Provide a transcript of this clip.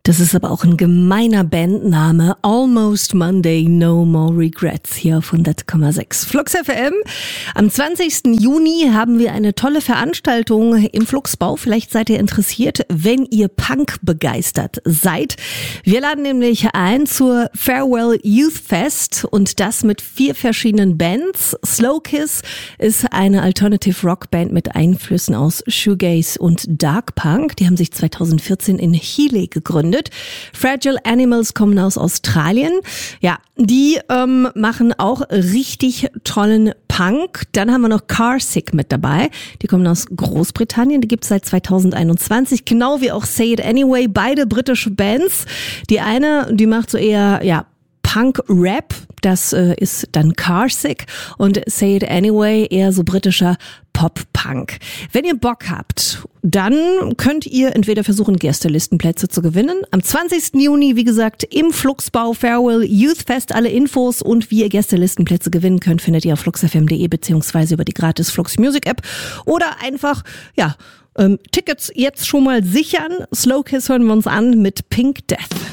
Das ist aber auch ein gemeiner Bandname. Almost Monday, No More Regrets hier auf 100,6. Flux FM. Am 20. Juni haben wir eine tolle Veranstaltung im Fluxbau. Vielleicht seid ihr interessiert, wenn ihr Punk begeistert seid. Wir laden nämlich ein zur Farewell Youth Fest und das mit 4 verschiedenen Bands. Slow Kiss ist eine Alternative Rock Band mit Einflüssen aus Shoegaze und Dark Punk. Die haben sich 2014 in Chile gegründet. Fragile Animals kommen aus Australien. Ja, die machen auch richtig tollen Punk. Dann haben wir noch Carsick mit dabei. Die kommen aus Großbritannien. Die gibt es seit 2021. Genau wie auch Say It Anyway. Beide britische Bands. Die eine, die macht so eher, ja, Punk-Rap, das ist dann Carsick, und Say It Anyway eher so britischer Pop-Punk. Wenn ihr Bock habt, dann könnt ihr entweder versuchen, Gästelistenplätze zu gewinnen. Am 20. Juni, wie gesagt, im Fluxbau Farewell Youth Fest. Alle Infos und wie ihr Gästelistenplätze gewinnen könnt, findet ihr auf fluxfm.de beziehungsweise über die gratis Flux Music App oder einfach, ja, Tickets jetzt schon mal sichern. Slow Kiss hören wir uns an mit Pink Death.